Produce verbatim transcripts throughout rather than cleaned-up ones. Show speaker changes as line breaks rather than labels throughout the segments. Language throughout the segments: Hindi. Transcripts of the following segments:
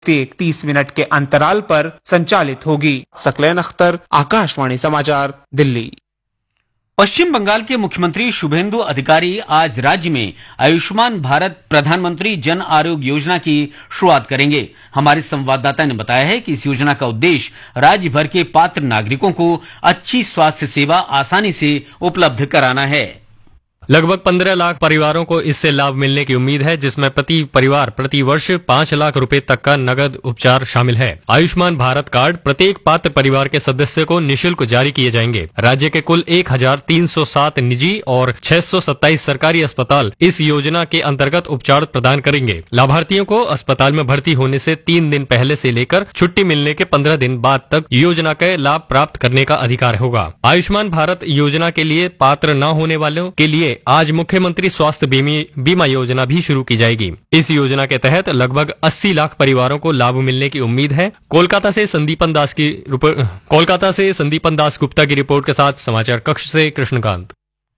प्रत्येक तीस मिनट के अंतराल पर संचालित होगी। सकलैन अख्तर, आकाशवाणी समाचार, दिल्ली।
पश्चिम बंगाल के मुख्यमंत्री शुभेंदु अधिकारी आज राज्य में आयुष्मान भारत प्रधानमंत्री जन आरोग्य योजना की शुरुआत करेंगे। हमारे संवाददाता ने बताया है कि इस योजना का उद्देश्य राज्य भर के पात्र नागरिकों को अच्छी स्वास्थ्य सेवा आसानी से उपलब्ध कराना है।
लगभग पंद्रह लाख परिवारों को इससे लाभ मिलने की उम्मीद है, जिसमें प्रति परिवार प्रति वर्ष पाँच लाख रुपए तक का नगद उपचार शामिल है। आयुष्मान भारत कार्ड प्रत्येक पात्र परिवार के सदस्य को निःशुल्क जारी किए जाएंगे। राज्य के कुल एक हजार तीन सौ सात निजी और छह सौ सत्ताईस सरकारी अस्पताल इस योजना के अंतर्गत उपचार प्रदान करेंगे। लाभार्थियों को अस्पताल में भर्ती होने से तीन दिन पहले से लेकर छुट्टी मिलने के पंद्रह दिन बाद तक योजना का लाभ प्राप्त करने का अधिकार होगा। आयुष्मान भारत योजना के लिए पात्र न होने वालों के लिए आज मुख्यमंत्री स्वास्थ्य बीमा योजना भी शुरू की जाएगी। इस योजना के तहत लगभग अस्सी लाख परिवारों को लाभ मिलने की उम्मीद है। कोलकाता से संदीपन दास की कोलकाता से संदीपन दास गुप्ता की रिपोर्ट के साथ समाचार कक्ष से कृष्णकांत।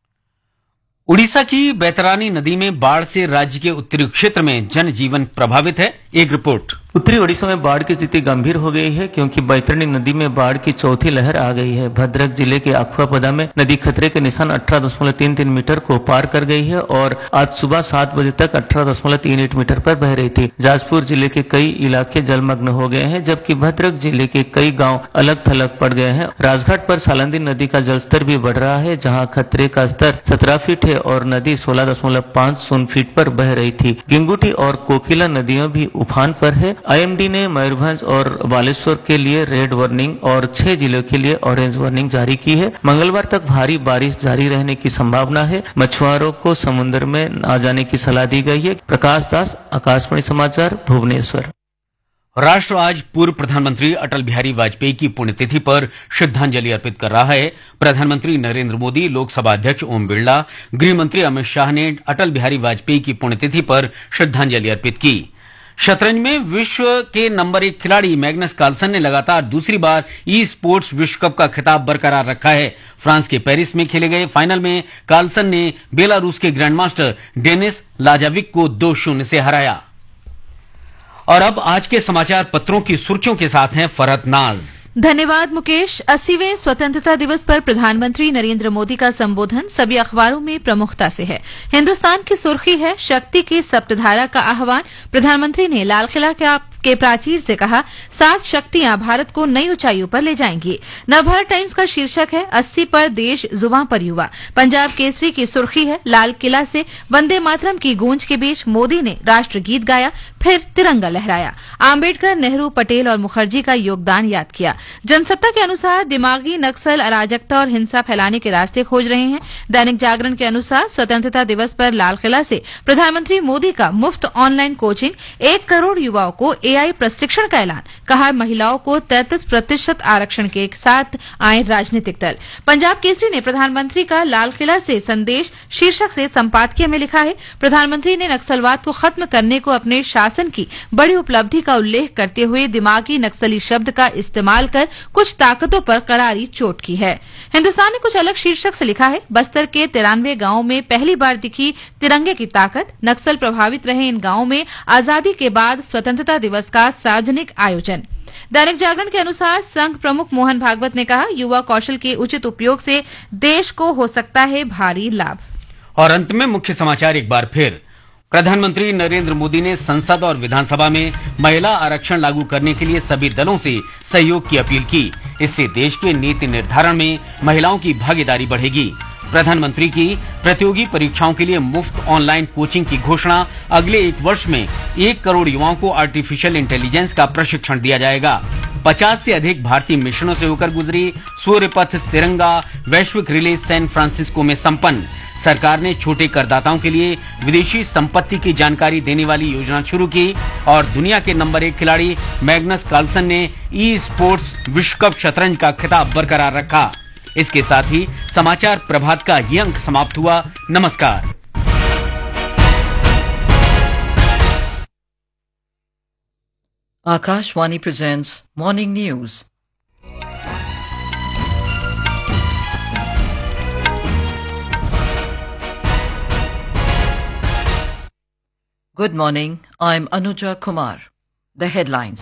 उड़ीसा की बैतरानी नदी में बाढ़ से राज्य के उत्तरी क्षेत्र में जनजीवन प्रभावित है। एक रिपोर्ट।
उत्तरी ओडिशा में बाढ़ की स्थिति गंभीर हो गई है, क्योंकि बैतरणी नदी में बाढ़ की चौथी लहर आ गई है। भद्रक जिले के अखुआपदा में नदी खतरे के निशान अठारह दशमलव तीन तीन मीटर को पार कर गई है और आज सुबह सात बजे तक अठारह दशमलव तीन आठ मीटर पर बह रही थी। जाजपुर जिले के कई इलाके जलमग्न हो गए हैं, जबकि भद्रक जिले के कई गाँव अलग थलग पड़ गए हैं। राजघाट पर सालंदी नदी का जलस्तर भी बढ़ रहा है, जहाँ खतरे का स्तर सत्रह फीट है और नदी सोलह दशमलव पाँच शून्य फीट पर बह रही थी। गिंगुटी और कोकिला नदियां भी उफान पर है। आईएमडी ने मयूरभंज और बालेश्वर के लिए रेड वार्निंग और छह जिलों के लिए ऑरेंज वार्निंग जारी की है। मंगलवार तक भारी बारिश जारी रहने की संभावना है। मछुआरों को समुद्र में न जाने की सलाह दी गई है। प्रकाश दास, आकाशवाणी समाचार, भुवनेश्वर।
राष्ट्र आज पूर्व प्रधानमंत्री अटल बिहारी वाजपेयी की पुण्यतिथि पर श्रद्धांजलि अर्पित कर रहा है। प्रधानमंत्री नरेंद्र मोदी, लोकसभा अध्यक्ष ओम बिरला, गृह मंत्री अमित शाह ने अटल बिहारी वाजपेयी की पुण्यतिथि पर श्रद्धांजलि अर्पित की। शतरंज में विश्व के नंबर एक खिलाड़ी मैग्नस कार्लसन ने लगातार दूसरी बार ई स्पोर्ट्स विश्व कप का खिताब बरकरार रखा है। फ्रांस के पेरिस में खेले गए फाइनल में कार्लसन ने बेलारूस के ग्रैंडमास्टर डेनिस लाजाविक को दो शून्य से हराया। और अब आज के समाचार पत्रों की सुर्खियों के साथ हैं फरहत नाज।
धन्यवाद मुकेश। अस्सीवें स्वतंत्रता दिवस पर प्रधानमंत्री नरेंद्र मोदी का संबोधन सभी अखबारों में प्रमुखता से है। हिन्दुस्तान की सुर्खी है, शक्ति की सप्तधारा का आह्वान। प्रधानमंत्री ने लाल किला के के प्राचीर से कहा, सात शक्तियां भारत को नई ऊंचाइयों पर ले जाएंगी। नवभारत टाइम्स का शीर्षक है, अस्सी पर देश, जुबां पर युवा। पंजाब केसरी की सुर्खी है, लाल किला से वंदे मातरम की गूंज के बीच मोदी ने राष्ट्रगीत गाया, फिर तिरंगा लहराया। आम्बेडकर, नेहरू, पटेल और मुखर्जी का योगदान याद किया। जनसत्ता के अनुसार दिमागी नक्सल अराजकता और हिंसा फैलाने के रास्ते खोज रहे हैं। दैनिक जागरण के अनुसार स्वतंत्रता दिवस पर लाल किला से प्रधानमंत्री मोदी का मुफ्त ऑनलाइन कोचिंग, एक करोड़ युवाओं को एआई प्रशिक्षण का ऐलान। कहा, महिलाओं को तैंतीस प्रतिशत आरक्षण के साथ आए राजनीतिक दल। पंजाब केसरी ने प्रधानमंत्री का लाल किला से संदेश शीर्षक से संपादकीय में लिखा है, प्रधानमंत्री ने नक्सलवाद को खत्म करने को अपने शासन की बड़ी उपलब्धि का उल्लेख करते हुए दिमागी नक्सली शब्द का इस्तेमाल कर कुछ ताकतों पर करारी चोट की है। हिन्दुस्तान ने कुछ अलग शीर्षक से लिखा है, बस्तर के तिरानवे गांवों में पहली बार दिखी तिरंगे की ताकत। नक्सल प्रभावित रहे इन गांवों में आजादी के बाद स्वतंत्रता दिवस का सार्वजनिक आयोजन। दैनिक जागरण के अनुसार संघ प्रमुख मोहन भागवत ने कहा, युवा कौशल के उचित उपयोग से देश को हो सकता है भारी लाभ।
और अंत में मुख्य समाचार एक बार फिर। प्रधानमंत्री नरेंद्र मोदी ने संसद और विधानसभा में महिला आरक्षण लागू करने के लिए सभी दलों से सहयोग की अपील की। इससे देश के नीति निर्धारण में महिलाओं की भागीदारी बढ़ेगी। प्रधानमंत्री की प्रतियोगी परीक्षाओं के लिए मुफ्त ऑनलाइन कोचिंग की घोषणा। अगले एक वर्ष में एक करोड़ युवाओं को आर्टिफिशियल इंटेलिजेंस का प्रशिक्षण दिया जाएगा। पचास से अधिक भारतीय मिशनों से होकर गुजरी सूर्यपथ तिरंगा वैश्विक रिले सैन फ्रांसिस्को में संपन्न। सरकार ने छोटे करदाताओं के लिए विदेशी संपत्ति की जानकारी देने वाली योजना शुरू की। और दुनिया के नंबर एक खिलाड़ी मैग्नस कार्लसन ने ई स्पोर्ट्स विश्व कप शतरंज का खिताब बरकरार रखा। इसके साथ ही समाचार प्रभात का ये अंक समाप्त हुआ। नमस्कार।
Akashvani presents morning news. Good morning, I'm Anuja Kumar. The headlines.